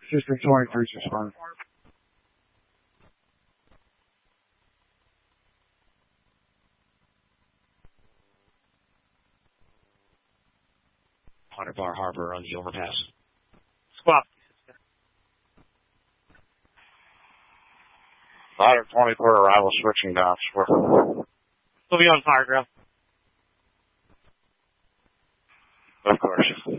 System 23 is responding. Hunter Bar Harbor on the overpass. Squawk. 124 arrival switching docks. We'll be on fire, Grill. Of course.